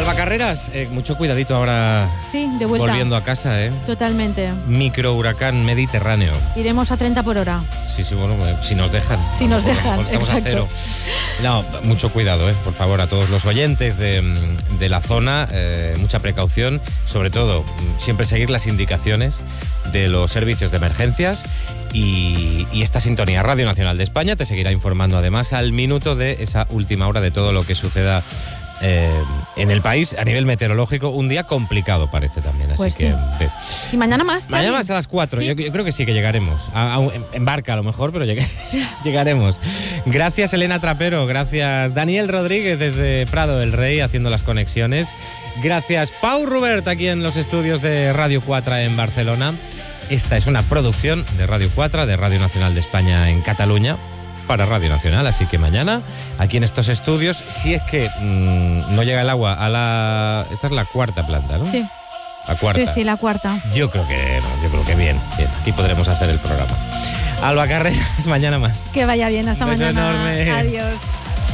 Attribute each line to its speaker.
Speaker 1: Alba Carreras, mucho cuidadito ahora.
Speaker 2: Sí, de vuelta.
Speaker 1: Volviendo a casa, ¿eh?
Speaker 2: Totalmente.
Speaker 1: Microhuracán Mediterráneo.
Speaker 2: Iremos a 30 por hora.
Speaker 1: Sí, bueno, si nos dejan.
Speaker 2: Si nos dejan,
Speaker 1: estamos
Speaker 2: exacto.
Speaker 1: a cero. No, mucho cuidado, por favor, a todos los oyentes de la zona, mucha precaución, sobre todo, siempre seguir las indicaciones de los servicios de emergencias y esta sintonía Radio Nacional de España te seguirá informando además al minuto de esa última hora de todo lo que suceda en el país a nivel meteorológico. Un día complicado parece también, así
Speaker 2: pues
Speaker 1: que...
Speaker 2: Sí. Y mañana más, Xavi.
Speaker 1: Mañana más a las 4,
Speaker 2: ¿Sí?
Speaker 1: yo creo que sí que llegaremos. En barca a lo mejor, pero llegaremos. Gracias Elena Trapero, gracias Daniel Rodríguez desde Prado del Rey haciendo las conexiones. Gracias Pau Rubert aquí en los estudios de Radio 4 en Barcelona. Esta es una producción de Radio 4, de Radio Nacional de España en Cataluña, para Radio Nacional, así que mañana aquí en estos estudios, si es que no llega el agua a la... Esta es la cuarta planta, ¿no?
Speaker 2: Sí.
Speaker 1: La cuarta.
Speaker 2: Sí, la cuarta.
Speaker 1: Yo creo que bien. Aquí podremos hacer el programa. Alba Carreras, mañana más.
Speaker 2: Que vaya bien, hasta
Speaker 1: Un beso
Speaker 2: mañana.
Speaker 1: enorme.
Speaker 2: Adiós.